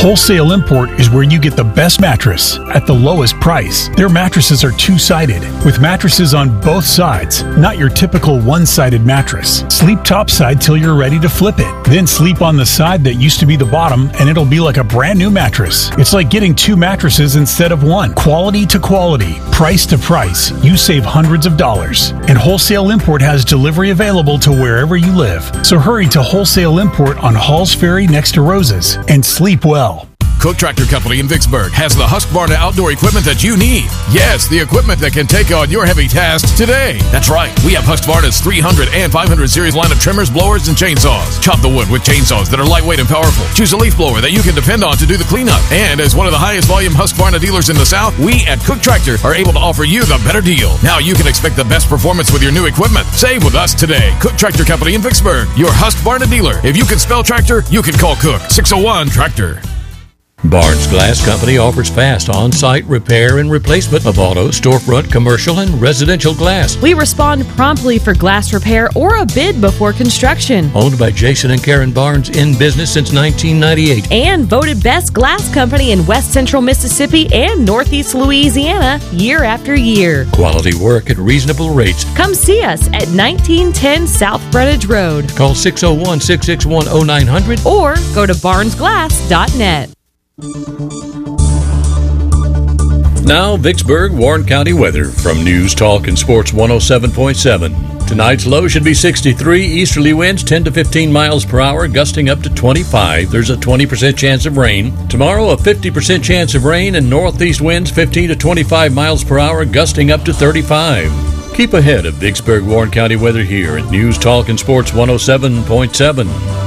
Wholesale Import is where you get the best mattress at the lowest price. Their mattresses are two-sided, with mattresses on both sides, not your typical one-sided mattress. Sleep topside till you're ready to flip it. Then sleep on the side that used to be the bottom, and it'll be like a brand new mattress. It's like getting two mattresses instead of one. Quality to quality, price to price. You save hundreds of dollars. And Wholesale Import has delivery available to wherever you live. So hurry to Wholesale Import on Halls Ferry next to Rose's and sleep well. Cook Tractor Company in Vicksburg has the Husqvarna outdoor equipment that you need. Yes, the equipment that can take on your heavy tasks today. That's right. We have Husqvarna's 300 and 500 series line of trimmers, blowers, and chainsaws. Chop the wood with chainsaws that are lightweight and powerful. Choose a leaf blower that you can depend on to do the cleanup. And as one of the highest volume Husqvarna dealers in the South, we at Cook Tractor are able to offer you the better deal. Now you can expect the best performance with your new equipment. Save with us today. Cook Tractor Company in Vicksburg, your Husqvarna dealer. If you can spell tractor, you can call Cook. 601-TRACTOR. Barnes Glass Company offers fast on-site repair and replacement of auto, storefront, commercial, and residential glass. We respond promptly for glass repair or a bid before construction. Owned by Jason and Karen Barnes, in business since 1998. And voted best glass company in West Central Mississippi and Northeast Louisiana year after year. Quality work at reasonable rates. Come see us at 1910 South Frontage Road. Call 601-661-0900 or go to barnesglass.net. Now, Vicksburg, Warren County weather from News Talk and Sports 107.7. Tonight's low should be 63. Easterly winds 10 to 15 miles per hour, gusting up to 25. There's a 20% chance of rain. Tomorrow, a 50% chance of rain and northeast winds 15 to 25 miles per hour, gusting up to 35. Keep ahead of Vicksburg, Warren County weather here at News Talk and Sports 107.7.